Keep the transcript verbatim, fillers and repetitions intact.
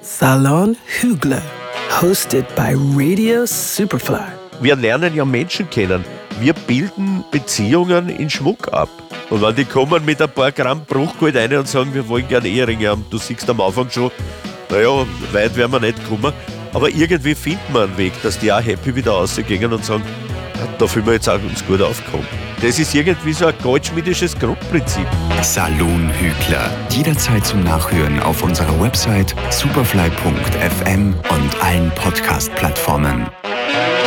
Salon Hügler, hosted by Radio Superfly. Wir lernen ja Menschen kennen. Wir bilden Beziehungen in Schmuck ab. Und wenn die kommen mit ein paar Gramm Bruchgold rein und sagen, wir wollen gerne Eheringe haben, du siehst am Anfang schon, naja, weit werden wir nicht kommen. Aber irgendwie finden wir einen Weg, dass die auch happy wieder rausgehen und sagen, ja, da fühlen wir jetzt auch uns gut aufgekommen. Das ist irgendwie so ein goldschmiedisches Grundprinzip. Salon Hügler. Jederzeit zum Nachhören auf unserer Website superfly punkt f m und allen Podcast-Plattformen.